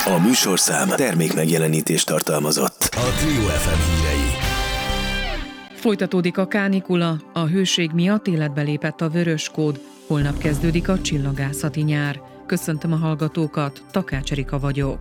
A műsorszám termékmegjelenítést tartalmazott. A Trio FM hírei. Folytatódik a kánikula, a hőség miatt életbe lépett a vörös kód, holnap kezdődik a csillagászati nyár. Köszöntöm a hallgatókat, Takács Erika vagyok.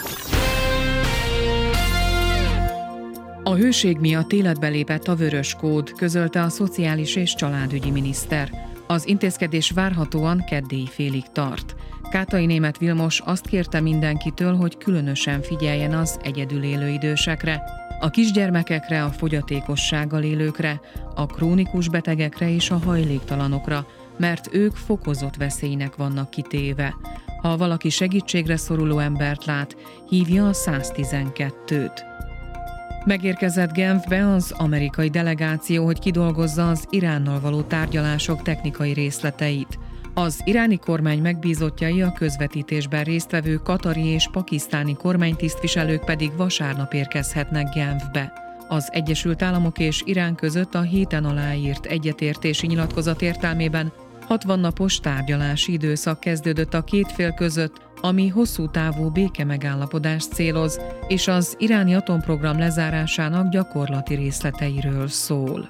A hőség miatt életbe lépett a vörös kód, közölte a szociális és családügyi miniszter. Az intézkedés várhatóan keddéi félig tart. Kátai Németh Vilmos azt kérte mindenkitől, hogy különösen figyeljen az egyedül élő idősekre, a kisgyermekekre, a fogyatékossággal élőkre, a krónikus betegekre és a hajléktalanokra, mert ők fokozott veszélynek vannak kitéve. Ha valaki segítségre szoruló embert lát, hívja a 112-t. Megérkezett Genfbe az amerikai delegáció, hogy kidolgozza az Iránnal való tárgyalások technikai részleteit. Az iráni kormány megbízottjai, a közvetítésben résztvevő katari és pakisztáni kormánytisztviselők pedig vasárnap érkezhetnek Genfbe. Az Egyesült Államok és Irán között a héten aláírt egyetértési nyilatkozat értelmében 60 napos tárgyalási időszak kezdődött a két fél között, ami hosszú távú békemegállapodást céloz, és az iráni atomprogram lezárásának gyakorlati részleteiről szól.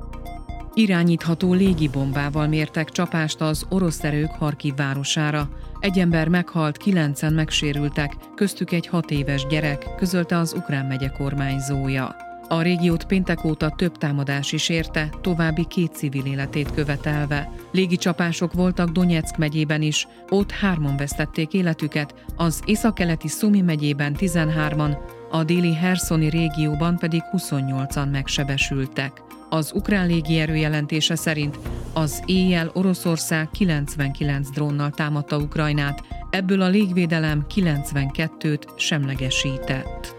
Irányítható légibombával mértek csapást az orosz erők Harkiv városára. Egy ember meghalt, 9-en megsérültek, köztük egy 6 éves gyerek, közölte az ukrán megye kormányzója. A régiót péntek óta több támadás is érte, további 2 civil életét követelve. Légicsapások voltak Donyeck megyében is, ott 3-an vesztették életüket, az északkeleti Szumi megyében 13-an, a déli Herszoni régióban pedig 28-an megsebesültek. Az ukrán légierő jelentése szerint az éjjel Oroszország 99 drónnal támadta Ukrajnát, ebből a légvédelem 92-t semlegesített.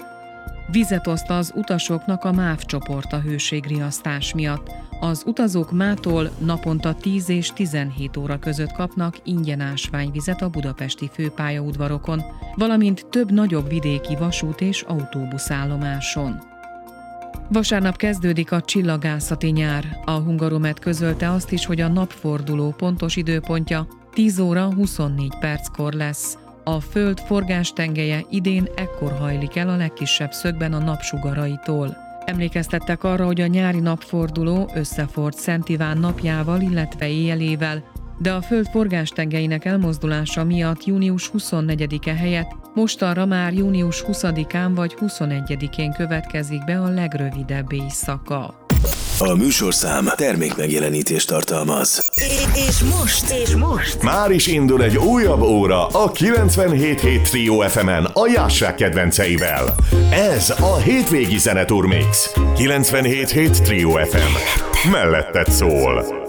Vizet oszt az utasoknak a MÁV csoport a hőségriasztás miatt. Az utazók mától naponta 10 és 17 óra között kapnak ingyen ásványvizet a budapesti főpályaudvarokon, valamint több nagyobb vidéki vasút- és autóbuszállomáson. Vasárnap kezdődik a csillagászati nyár. A Hungaromet közölte azt is, hogy a napforduló pontos időpontja 10 óra 24 perckor lesz. A Föld forgástengelye idén ekkor hajlik el a legkisebb szögben a napsugaraitól. Emlékeztettek arra, hogy a nyári napforduló összefort Szent Iván napjával, illetve éjjelével, de a Föld forgástengelyének elmozdulása miatt június 24-e helyett mostanra már június 20-án vagy 21-én következik be a legrövidebb éjszaka. A műsorszám termékmegjelenítést tartalmaz. És most már is indul egy újabb óra a 97.7 Trio FM-en a Jássák kedvenceivel. Ez a hétvégi zeneturmix. 97.7 Trio FM. Melletted szól.